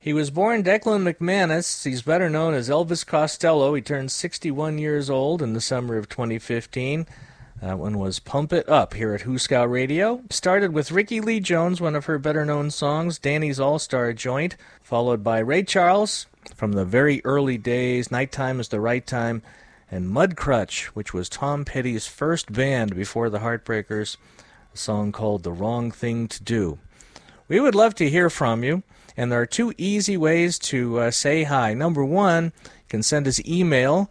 He was born Declan McManus. He's better known as Elvis Costello. He turned 61 years old in the summer of 2015. That one was Pump It Up here at Hooskow Radio. Started with Ricky Lee Jones, one of her better-known songs, Danny's All-Star Joint, followed by Ray Charles from the very early days, Nighttime is the Right Time, and Mudcrutch, which was Tom Petty's first band before the Heartbreakers, a song called The Wrong Thing to Do. We would love to hear from you, and there are two easy ways to say hi. Number one, you can send us email,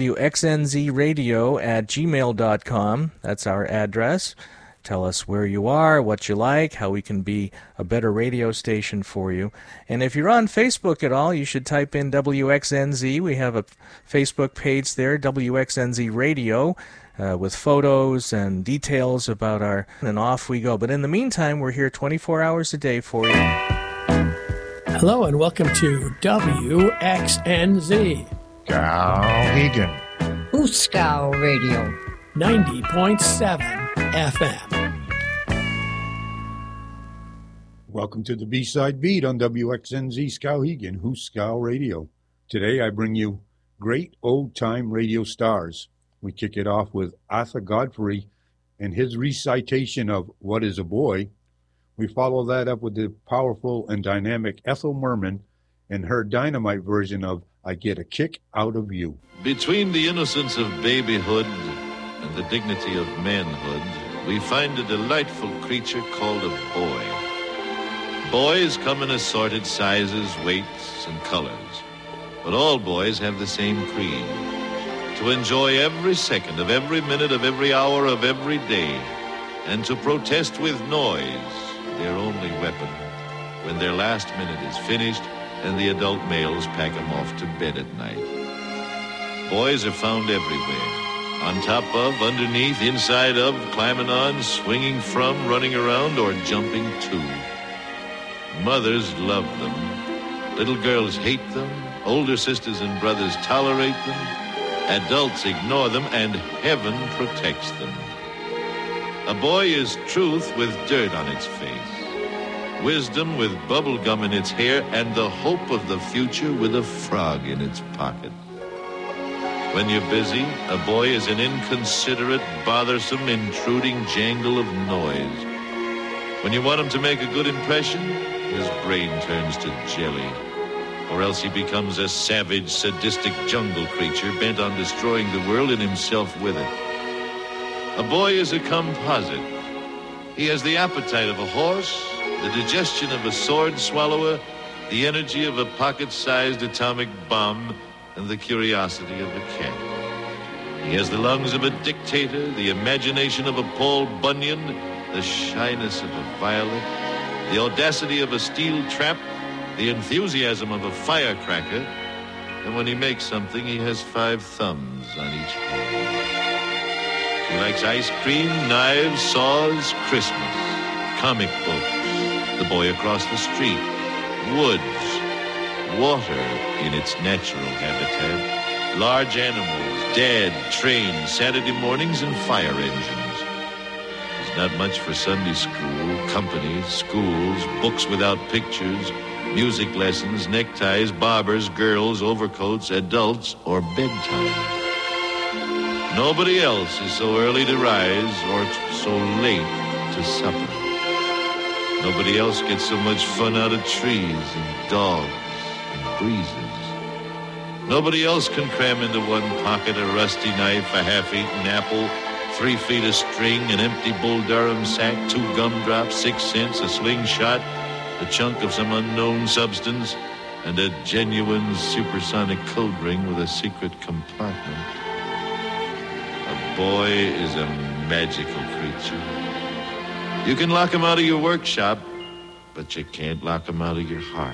wxnzradio@gmail.com. That's our address. Tell us where you are, what you like, how we can be a better radio station for you. And if you're on Facebook at all, you should type in WXNZ. We have a Facebook page there, WXNZ Radio, with photos and details about our... And off we go. But in the meantime, we're here 24 hours a day for you. Hello and welcome to WXNZ. Skowhegan. Hooskow Radio. 90.7 FM. Welcome to the B-Side Beat on WXNZ Skowhegan, Hooskow Radio. Today I bring you great old-time radio stars. We kick it off with Arthur Godfrey and his recitation of What is a Boy? We follow that up with the powerful and dynamic Ethel Merman and her dynamite version of I Get a Kick Out of You. Between the innocence of babyhood and the dignity of manhood, we find a delightful creature called a boy. Boys come in assorted sizes, weights, and colors. But all boys have the same creed: to enjoy every second of every minute of every hour of every day, and to protest with noise, their only weapon, when their last minute is finished and the adult males pack them off to bed at night. Boys are found everywhere. On top of, underneath, inside of, climbing on, swinging from, running around, or jumping to. Mothers love them. Little girls hate them. Older sisters and brothers tolerate them. Adults ignore them, and heaven protects them. A boy is truth with dirt on its face, wisdom with bubble gum in its hair, and the hope of the future with a frog in its pocket. When you're busy, a boy is an inconsiderate, bothersome, intruding jangle of noise. When you want him to make a good impression, his brain turns to jelly. Or else he becomes a savage, sadistic jungle creature bent on destroying the world and himself with it. A boy is a composite. He has the appetite of a horse, the digestion of a sword swallower, the energy of a pocket-sized atomic bomb, and the curiosity of a cat. He has the lungs of a dictator, the imagination of a Paul Bunyan, the shyness of a violet, the audacity of a steel trap, the enthusiasm of a firecracker, and when he makes something, he has 5 thumbs on each hand. He likes ice cream, knives, saws, Christmas, comic books, the boy across the street, woods, water in its natural habitat, large animals, dad, trains, Saturday mornings, and fire engines. There's not much for Sunday school, company, schools, books without pictures, music lessons, neckties, barbers, girls, overcoats, adults, or bedtime. Nobody else is so early to rise or so late to supper. Nobody else gets so much fun out of trees and dogs and breezes. Nobody else can cram into one pocket a rusty knife, a half-eaten apple, 3 feet of string, an empty Bull Durham sack, 2 gumdrops, 6 cents, a slingshot, a chunk of some unknown substance, and a genuine supersonic code ring with a secret compartment. A boy is a magical creature. You can lock him out of your workshop, but you can't lock him out of your heart.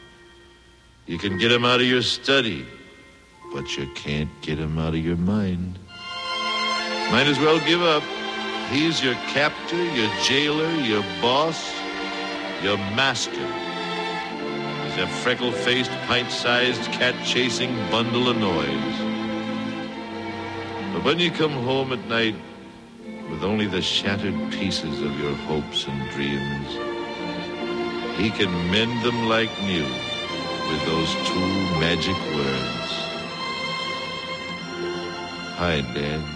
You can get him out of your study, but you can't get him out of your mind. Might as well give up. He's your captor, your jailer, your boss, your master. He's a freckle-faced, pint-sized, cat-chasing bundle of noise. But when you come home at night with only the shattered pieces of your hopes and dreams, he can mend them like new with those two magic words. Hi, Dad.